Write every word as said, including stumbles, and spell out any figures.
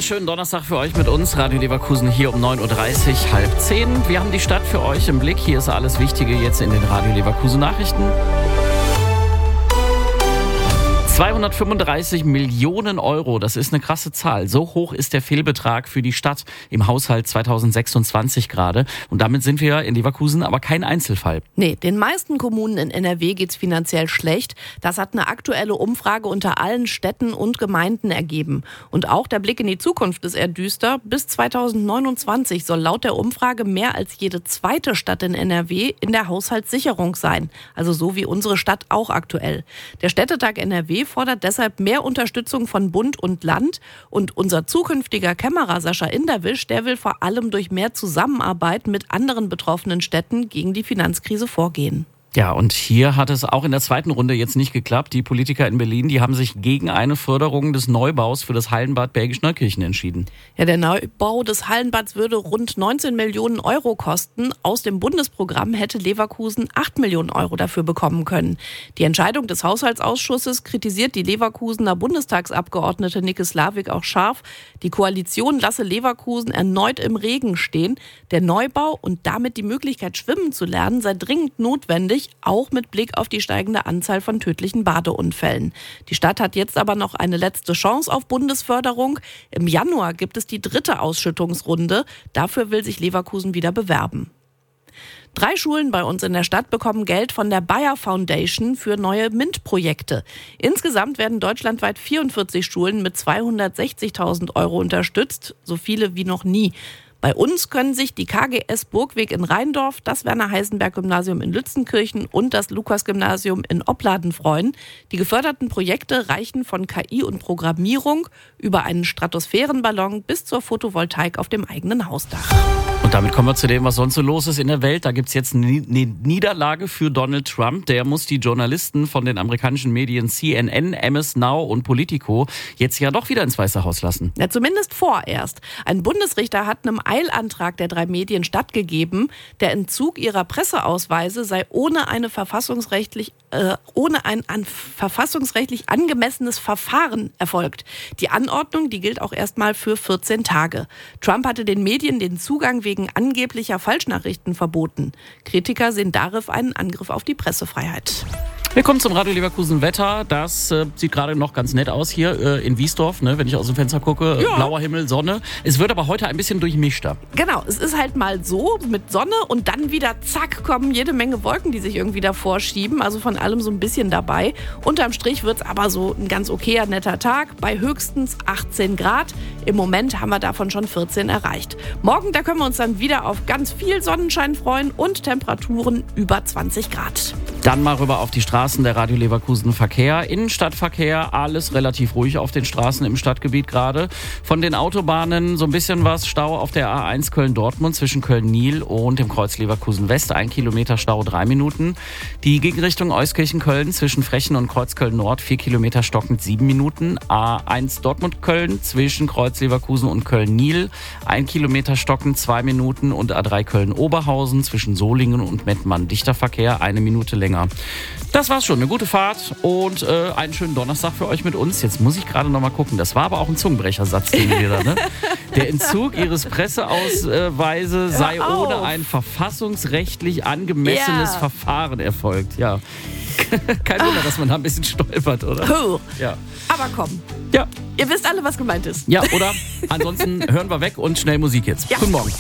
schönen Donnerstag für euch mit uns. Radio Leverkusen hier um neun Uhr dreißig, halb zehn. Wir haben die Stadt für euch im Blick. Hier ist alles Wichtige jetzt in den Radio Leverkusen Nachrichten. zweihundertfünfunddreißig Millionen Euro, das ist eine krasse Zahl. So hoch ist der Fehlbetrag für die Stadt im Haushalt zweitausendsechsundzwanzig gerade. Und damit sind wir in Leverkusen aber kein Einzelfall. Nee, den meisten Kommunen in N R W geht's finanziell schlecht. Das hat eine aktuelle Umfrage unter allen Städten und Gemeinden ergeben. Und auch der Blick in die Zukunft ist eher düster. Bis zweitausendneunundzwanzig soll laut der Umfrage mehr als jede zweite Stadt in N R W in der Haushaltssicherung sein. Also so wie unsere Stadt auch aktuell. Der Städtetag N R W fordert deshalb mehr Unterstützung von Bund und Land. Und unser zukünftiger Kämmerer Sascha Inderwisch, der will vor allem durch mehr Zusammenarbeit mit anderen betroffenen Städten gegen die Finanzkrise vorgehen. Ja, und hier hat es auch in der zweiten Runde jetzt nicht geklappt. Die Politiker in Berlin, die haben sich gegen eine Förderung des Neubaus für das Hallenbad Bergisch Neukirchen entschieden. Ja, der Neubau des Hallenbads würde rund neunzehn Millionen Euro kosten. Aus dem Bundesprogramm hätte Leverkusen acht Millionen Euro dafür bekommen können. Die Entscheidung des Haushaltsausschusses kritisiert die Leverkusener Bundestagsabgeordnete Nike Slavik auch scharf. Die Koalition lasse Leverkusen erneut im Regen stehen. Der Neubau und damit die Möglichkeit, schwimmen zu lernen, sei dringend notwendig, auch mit Blick auf die steigende Anzahl von tödlichen Badeunfällen. Die Stadt hat jetzt aber noch eine letzte Chance auf Bundesförderung. Im Januar gibt es die dritte Ausschüttungsrunde. Dafür will sich Leverkusen wieder bewerben. Drei Schulen bei uns in der Stadt bekommen Geld von der Bayer Foundation für neue MINT-Projekte. Insgesamt werden deutschlandweit vierundvierzig Schulen mit zweihundertsechzigtausend Euro unterstützt, so viele wie noch nie. Bei uns können sich die K G S Burgweg in Rheindorf, das Werner-Heisenberg-Gymnasium in Lützenkirchen und das Lukas-Gymnasium in Opladen freuen. Die geförderten Projekte reichen von K I und Programmierung über einen Stratosphärenballon bis zur Photovoltaik auf dem eigenen Hausdach. Und damit kommen wir zu dem, was sonst so los ist in der Welt. Da gibt es jetzt eine Niederlage für Donald Trump. Der muss die Journalisten von den amerikanischen Medien C N N, M S Now und Politico jetzt ja doch wieder ins Weiße Haus lassen. Ja, zumindest vorerst. Ein Bundesrichter hat einem Eilantrag der drei Medien stattgegeben. Der Entzug ihrer Presseausweise sei ohne, eine verfassungsrechtlich, äh, ohne ein an, verfassungsrechtlich angemessenes Verfahren erfolgt. Die Anordnung, die gilt auch erstmal für vierzehn Tage. Trump hatte den Medien den Zugang wegen angeblicher Falschnachrichten verboten. Kritiker sehen darin einen Angriff auf die Pressefreiheit. Wir kommen zum Radio Leverkusen Wetter. Das äh, sieht gerade noch ganz nett aus hier äh, in Wiesdorf, ne, wenn ich aus dem Fenster gucke. Äh, ja. Blauer Himmel, Sonne. Es wird aber heute ein bisschen durchmischter. Genau, es ist halt mal so mit Sonne und dann wieder zack, kommen jede Menge Wolken, die sich irgendwie davor schieben. Also von allem so ein bisschen dabei. Unterm Strich wird es aber so ein ganz okayer, netter Tag bei höchstens achtzehn Grad. Im Moment haben wir davon schon vierzehn erreicht. Morgen, da können wir uns dann wieder auf ganz viel Sonnenschein freuen und Temperaturen über zwanzig Grad. Dann mal rüber auf die Straßen der Radio Leverkusen Verkehr. Innenstadtverkehr, alles relativ ruhig auf den Straßen im Stadtgebiet gerade. Von den Autobahnen so ein bisschen was. Stau auf der A eins Köln-Dortmund zwischen Köln-Nil und dem Kreuz Leverkusen-West. Ein Kilometer Stau, drei Minuten. Die Gegenrichtung Euskirchen-Köln zwischen Frechen und Kreuz Köln-Nord, vier Kilometer stockend, sieben Minuten. A eins Dortmund-Köln zwischen Kreuz Leverkusen und Köln-Nil. Ein Kilometer stockend, zwei Minuten. Und A drei Köln-Oberhausen zwischen Solingen und Mettmann. Dichter Verkehr, eine Minute länger. Das war's schon, eine gute Fahrt und äh, einen schönen Donnerstag für euch mit uns. Jetzt muss ich gerade noch mal gucken, das war aber auch ein Zungenbrechersatz, den wir da, ne? Der Entzug ihres Presseausweise sei ohne ein verfassungsrechtlich angemessenes yeah. Verfahren erfolgt. Ja, kein Wunder, dass man da ein bisschen stolpert, oder? Puh. Ja. Aber komm, Ja. ihr wisst alle, was gemeint ist. Ja, oder? Ansonsten hören wir weg und schnell Musik jetzt. Ja. Guten Morgen.